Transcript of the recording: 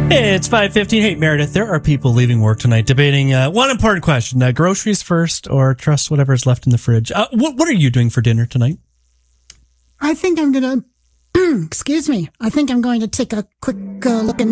Hey, it's 5:15. Hey, Meredith, there are people leaving work tonight debating one important question. Groceries first or trust whatever's left in the fridge. What are you doing for dinner tonight? I think I'm going to, excuse me, I think I'm going to take a quick look in